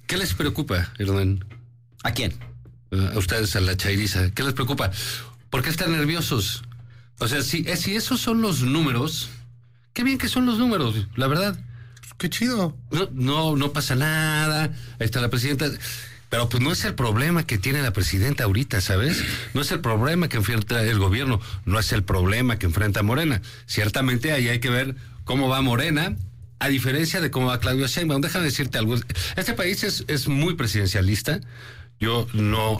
¿Qué les preocupa, Hernán? ¿A quién? A ustedes, a la chairiza. ¿Qué les preocupa? ¿Por qué están nerviosos? O sea, si esos son los números, qué bien que son los números, la verdad. Qué chido. No pasa nada. Ahí está la presidenta. Pero pues no es el problema que tiene la presidenta ahorita, ¿sabes? No es el problema que enfrenta el gobierno, no es el problema que enfrenta Morena. Ciertamente ahí hay que ver cómo va Morena, a diferencia de cómo va Claudia Sheinbaum. Déjame decirte algo. Este país es muy presidencialista. Yo no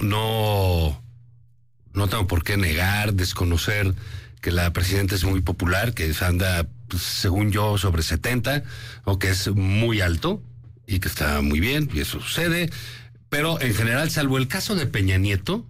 tengo por qué negar, desconocer que la presidenta es muy popular, que anda, pues, según yo, sobre 70, o que es muy alto y que está muy bien, y eso sucede. Pero en general, salvo el caso de Peña Nieto,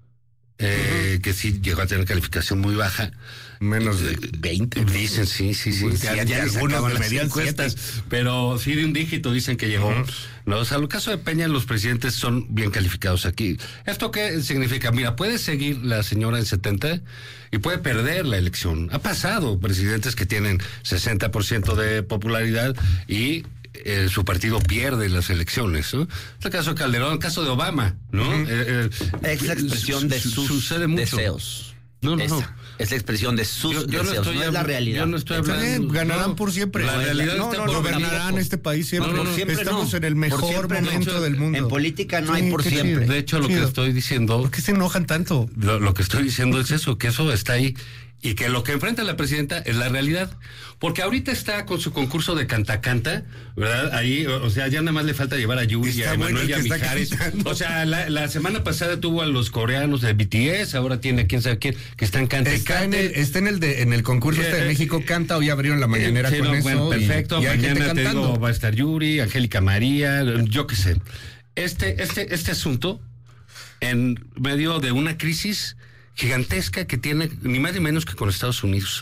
que sí llegó a tener calificación muy baja. Menos de 20. Dicen, sí. Ya algunos de medias encuestas, pero sí de un dígito dicen que llegó. No, o sea, en el caso de Peña, los presidentes son bien calificados aquí. ¿Esto qué significa? Mira, puede seguir la señora en 70 y puede perder la elección. Ha pasado presidentes que tienen 60% de popularidad y su partido pierde las elecciones, ¿no? Es el caso de Calderón, el caso de Obama, ¿no? Es la expresión de sus deseos. No. Es la expresión de sus deseos, no es la realidad. Yo no estoy hablando. Ganarán por siempre. La realidad gobernarán este país siempre. Siempre estamos en el mejor momento del mundo. En política no hay por siempre. De hecho, lo que estoy diciendo... ¿Por qué se enojan tanto? Lo que estoy diciendo es eso, que eso está ahí. Y que lo que enfrenta la presidenta es la realidad. Porque ahorita está con su concurso de canta, ¿verdad? Ahí, o sea, ya nada más le falta llevar a Yuri y a Emanuel y a Mijares. O sea, la semana pasada tuvo a los coreanos de BTS, ahora tiene a quién sabe quién, que están cantando. Está en el concurso de México Canta, hoy abrieron la mañanera con eso. Bueno, perfecto, y mañana te digo, va a estar Yuri, Angélica María, yo qué sé. Este asunto, en medio de una crisis gigantesca que tiene ni más ni menos que con Estados Unidos.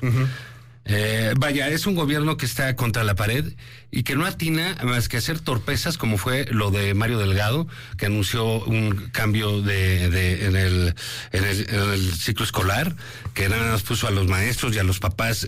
Vaya, es un gobierno que está contra la pared y que no atina más que hacer torpezas, como fue lo de Mario Delgado, que anunció un cambio en el ciclo escolar, que nada más puso a los maestros y a los papás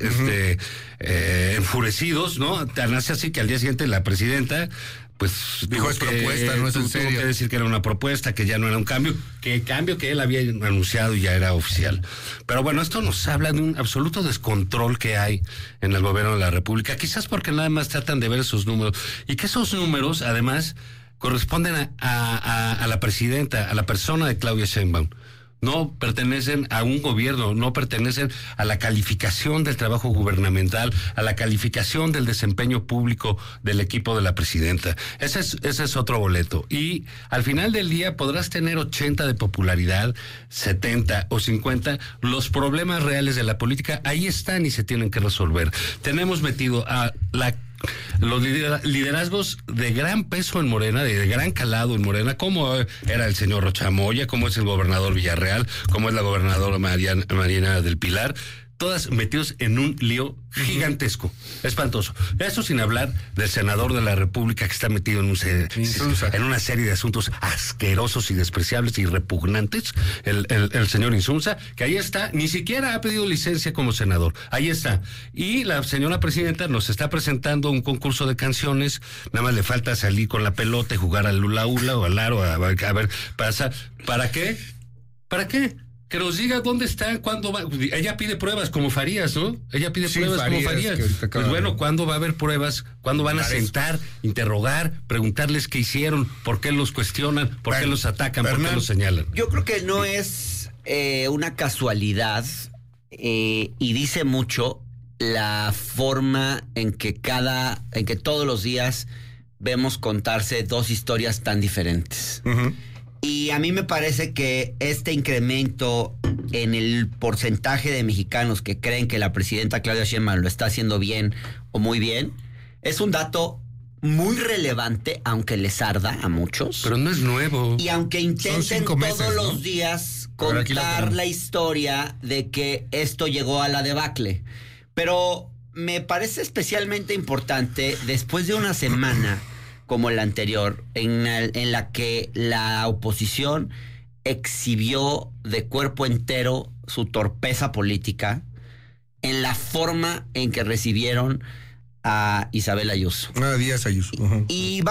enfurecidos, ¿no? Tan hace así que al día siguiente la presidenta pues dijo, es propuesta, no es en serio. Tuvo que decir que era una propuesta, que ya no era un cambio, que él había anunciado y ya era oficial. Pero bueno, esto nos habla de un absoluto descontrol que hay en el gobierno de la República, quizás porque nada más tratan de ver esos números, y que esos números, además, corresponden a la presidenta, a la persona de Claudia Sheinbaum. No pertenecen a un gobierno, no pertenecen a la calificación del trabajo gubernamental, a la calificación del desempeño público del equipo de la presidenta. Ese es otro boleto. Y al final del día podrás tener 80 de popularidad, 70 o 50. Los problemas reales de la política ahí están y se tienen que resolver. Tenemos metido a los liderazgos de gran peso en Morena, de gran calado en Morena, como era el señor Rocha Moya, como es el gobernador Villarreal, como es la gobernadora Mariana del Pilar, todas metidos en un lío gigantesco, espantoso. Eso sin hablar del senador de la República que está metido en una serie de asuntos asquerosos y despreciables y repugnantes, el señor Insunza, que ahí está, ni siquiera ha pedido licencia como senador, ahí está. Y la señora presidenta nos está presentando un concurso de canciones, nada más le falta salir con la pelota y jugar al hula hula o al aro, a ver, ¿para qué? ¿Para qué? Que nos diga dónde está, cuándo va. Ella pide pruebas como Farías, ¿no? Ella pide pruebas como Farías. Pues bueno, ¿cuándo va a haber pruebas? ¿Cuándo van a sentar, interrogar, preguntarles qué hicieron, por qué los cuestionan, por qué los atacan, por qué los señalan? Yo creo que no es una casualidad y dice mucho la forma en que todos los días vemos contarse dos historias tan diferentes. Y a mí me parece que este incremento en el porcentaje de mexicanos que creen que la presidenta Claudia Sheinbaum lo está haciendo bien o muy bien, es un dato muy relevante, aunque les arda a muchos. Pero no es nuevo. Y aunque intenten todos los días contar la historia de que esto llegó a la debacle. Pero me parece especialmente importante, después de una semana como la anterior, en la que la oposición exhibió de cuerpo entero su torpeza política, en la forma en que recibieron a Isabel Ayuso. Díaz Ayuso. Y